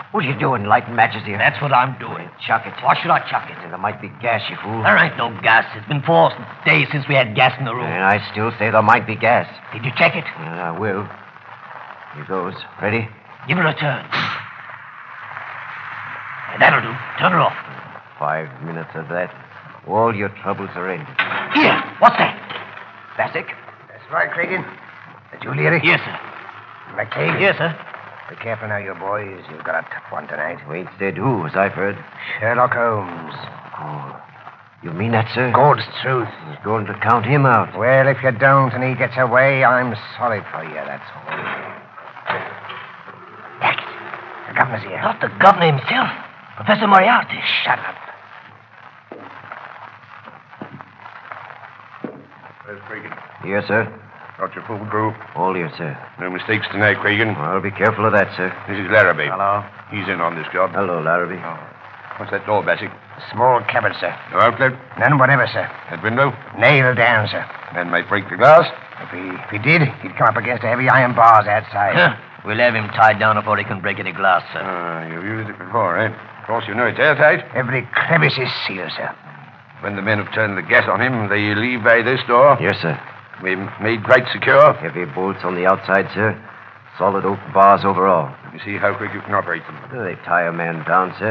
What are you doing, lighting matches here? That's what I'm doing. Chuck it. Why should I chuck it? There might be gas, you fool. There ain't no gas. It's been 4 days since we had gas in the room. And I still say there might be gas. Did you check it? I will. Here goes. Ready? Give it a turn. That'll do. Turn her off. 5 minutes of that. All your troubles are ended. Here. What's that? Bassick? That's right, Cregan. Did you, Leary? Yes, sir. McCabe? Yes, sir. Be careful now, you boys. You've got a tough one tonight. Wait said who, as I've heard. Sherlock Holmes. Oh. You mean that, sir? God's truth. He's going to count him out. Well, if you don't and he gets away, I'm sorry for you, that's all. Jack, the governor's here. Not the governor himself. Professor Moriarty. Shut up. There's Cregan. Yes, sir. Got your full group. All here, sir. No mistakes tonight, Cregan. I'll be careful of that, sir. This is Larrabee. Hello. He's in on this job. Hello, Larrabee. Oh. What's that door, Bassick? Small cupboard, sir. No outlet? None whatever, sir. That window? Nailed down, sir. Man might break the glass. If he did, he'd come up against the heavy iron bars outside. We'll have him tied down before he can break any glass, sir. You've used it before, eh? Of course, you know it's airtight. Every crevice is sealed, sir. When the men have turned the gas on him, they leave by this door. Yes, sir. We made right secure. Heavy bolts on the outside, sir. Solid oak bars overall. You see how quick you can operate them. They tie a man down, sir.